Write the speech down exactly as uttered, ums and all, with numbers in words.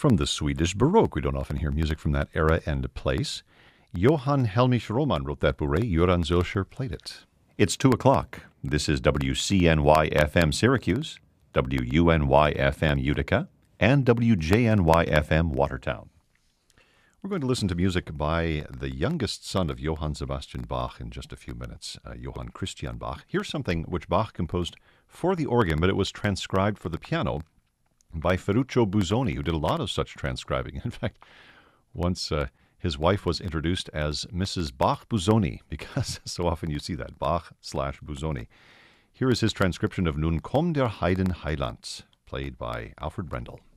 From the Swedish Baroque. We don't often hear music from that era and place. Johann Helmich Roman wrote that bourrée. Joran Zilcher played it. It's two o'clock. This is W C N Y F M Syracuse, W U N Y F M Utica, and W J N Y F M Watertown. We're going to listen to music by the youngest son of Johann Sebastian Bach in just a few minutes, uh, Johann Christian Bach. Here's something which Bach composed for the organ, but it was transcribed for the piano by Ferruccio Busoni, who did a lot of such transcribing. In fact, once uh, his wife was introduced as Missus Bach Busoni, because so often you see that, Bach slash Busoni. Here is his transcription of Nun komm der Heiden Heiland, played by Alfred Brendel.